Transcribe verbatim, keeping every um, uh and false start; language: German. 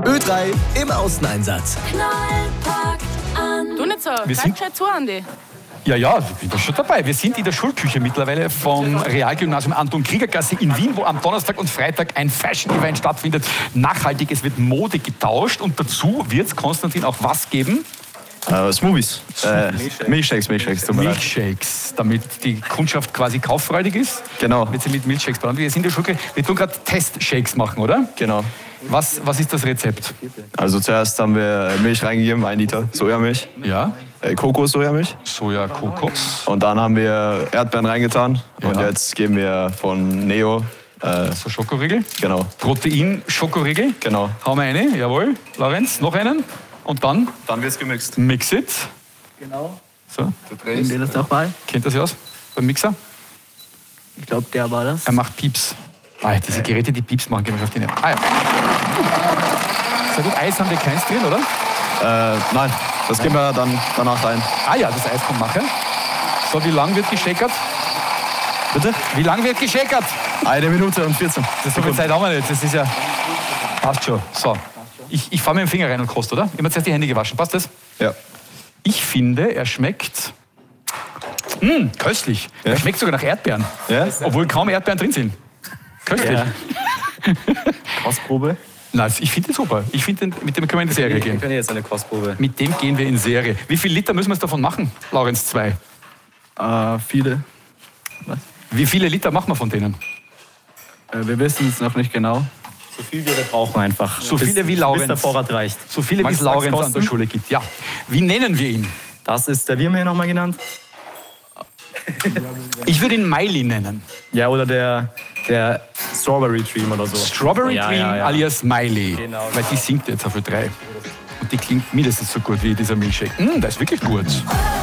Ö drei im Außeneinsatz. Knallpackt an. Du nicht so, Wir greif sind- schon zu, Andi. Ja, ja, ich bin da schon dabei. Wir sind in der Schulküche mittlerweile vom Realgymnasium Anton-Krieger-Gasse in Wien, wo am Donnerstag und Freitag ein Fashion-Event stattfindet. Nachhaltig, es wird Mode getauscht und dazu wird es, Konstantin, auch was geben? Äh, Smoothies. Äh, Milchshakes, Milchshakes. Tut mir leid. Milchshakes, damit die Kundschaft quasi kauffreudig ist. Genau. Wird sie mit Milchshakes bauen. Wir sind in der Schulküche, wir tun gerade Testshakes machen, oder? Genau. Was, was ist das Rezept? Also zuerst haben wir Milch reingegeben, ein Liter Sojamilch, Ja, äh, Kokos-Sojamilch. Soja, Kokos, Und dann haben wir Erdbeeren reingetan. Und Ja. jetzt geben wir von Neo, äh, so Schokoriegel. genau, Protein, Schokoriegel. genau. Hauen wir eine, jawohl. Lorenz, noch einen. Und dann Dann wird's gemixt. mix it. Genau. So, Nehmen wir das doch mal. kennt das aus beim Mixer? Ich glaube, der war das. Er macht Pieps. Ah, diese Geräte, die Pieps machen, gehen wir auf die Nähe. Ah, ja. Sehr gut, Eis haben wir keins drin, oder? Äh, nein, das geben wir dann danach rein. Ah ja, das Eis kommt nachher. So, wie lang wird geschäkert? Bitte? Wie lang wird geschäkert? Eine Minute und vierzehn. Das so viel Zeit haben wir nicht. Das ist ja. Passt schon. So. Ich, ich fahre mit dem Finger rein und koste, oder? Immer zuerst die Hände gewaschen. Passt das? Ja. Ich finde, er schmeckt. Mh, köstlich. Ja? Er schmeckt sogar nach Erdbeeren. Ja? Obwohl kaum Erdbeeren drin sind. Köstlich. Ja. Kostprobe? Nein, ich finde den super. Ich finde, den- mit dem können wir in die Serie gehen. können jetzt eine Kostprobe. Mit dem gehen wir in Serie. Wie viel Liter müssen wir es davon machen, Laurenz? Zwei. Äh, viele. Wie viele Liter machen wir von denen? Äh, wir wissen es noch nicht genau. So viel wir brauchen einfach. So bis, viele wie Laurenz. Bis der Vorrat reicht. So viele, wie Magst es du sag's Laurenz an kosten? der Schule gibt. Ja. Wie nennen wir ihn? Das ist der, wie haben wir ihn nochmal genannt? Ich würde ihn Miley nennen. Ja, oder der, der Strawberry Dream oder so. Strawberry Ja, Dream ja, ja. alias Miley. Genau. Weil die singt jetzt auf Ö drei. Und die klingt mindestens so gut wie dieser Milchshake. Mm, das ist wirklich gut.